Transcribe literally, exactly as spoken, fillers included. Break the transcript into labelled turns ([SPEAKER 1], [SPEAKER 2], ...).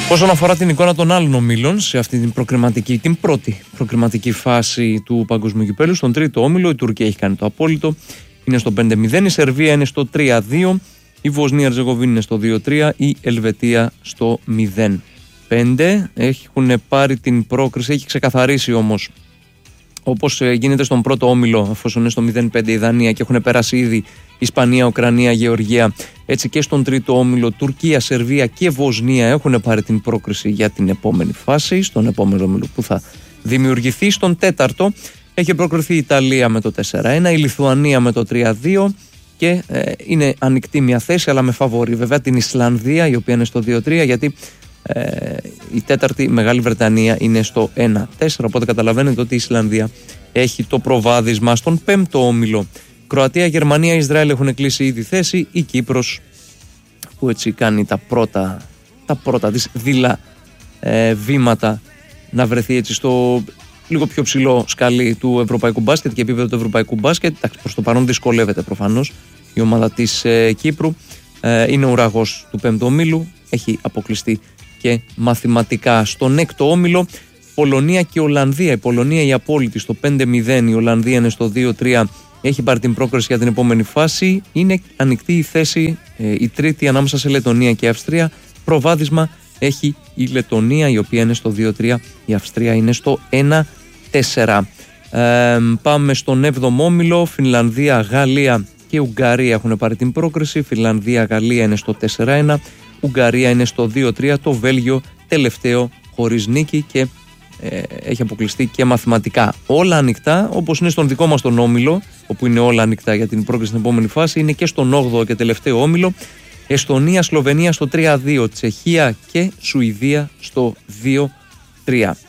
[SPEAKER 1] Όσον αφορά την εικόνα των άλλων ομίλων σε αυτή την προκριματική, την πρώτη προκριματική φάση του Παγκοσμίου Κυπέλλου, στον τρίτο όμιλο η Τουρκία έχει κάνει το απόλυτο, είναι στο πέντε μηδέν, η Σερβία είναι στο τρία δύο, η Βοσνία Ερζεγοβίνη είναι στο δύο τρία, η Ελβετία στο μηδέν πέντε. Έχουν πάρει την πρόκριση, έχει ξεκαθαρίσει όμως, όπως γίνεται στον πρώτο όμιλο, εφόσον είναι στο μηδέν πέντε η Δανία και έχουν περάσει ήδη Ισπανία, Ουκρανία, Γεωργία, έτσι και στον τρίτο όμιλο Τουρκία, Σερβία και Βοσνία έχουν πάρει την πρόκριση για την επόμενη φάση, στον επόμενο όμιλο που θα δημιουργηθεί. Στον τέταρτο έχει προκριθεί η Ιταλία με το τέσσερα ένα, η Λιθουανία με το τρία δύο και ε, είναι ανοιχτή μια θέση, αλλά με φαβορί βέβαια την Ισλανδία, η οποία είναι στο δύο τρία, γιατί ε, η τέταρτη Μεγάλη Βρετανία είναι στο ένα τέσσερα, οπότε καταλαβαίνετε ότι η Ισλανδία έχει το προβάδισμα. Στον πέμπτο όμιλο Κροατία, Γερμανία, Ισραήλ έχουν κλείσει ήδη θέση, η Κύπρος που έτσι κάνει τα πρώτα, τα πρώτα της δειλά ε, βήματα να βρεθεί έτσι στο λίγο πιο ψηλό σκαλί του ευρωπαϊκού μπάσκετ και επίπεδο του ευρωπαϊκού μπάσκετ. Προς το παρόν δυσκολεύεται προφανώς η ομάδα της ε, Κύπρου, ε, είναι ουραγός του πέμπτου ομίλου, έχει αποκλειστεί και μαθηματικά. Στον έκτο όμιλο Πολωνία και Ολλανδία, η Πολωνία η απόλυτη στο πέντε μηδέν, η Ολλανδία είναι στο δύο τρία, έχει πάρει την πρόκριση για την επόμενη φάση. Είναι ανοιχτή η θέση, ε, η τρίτη ανάμεσα σε Λετωνία και Αυστρία. Προβάδισμα έχει η Λετωνία, η οποία είναι στο δύο τρία, η Αυστρία είναι στο ένα τέσσερα. Ε, πάμε στον έβδομο όμιλο. Φινλανδία, Γαλλία και Ουγγαρία έχουν πάρει την πρόκριση. Φινλανδία, Γαλλία είναι στο τέσσερα ένα, Ουγγαρία είναι στο δύο τρία, το Βέλγιο τελευταίο χωρίς νίκη και ε, έχει αποκλειστεί και μαθηματικά. Όλα ανοιχτά, όπως είναι στον δικό μας τον όμιλο, όπου είναι όλα ανοιχτά για την πρόκριση στην επόμενη φάση, είναι και στον όγδοο και τελευταίο όμιλο. Εστονία, Σλοβενία στο τρία δύο, Τσεχία και Σουηδία στο δύο τρία.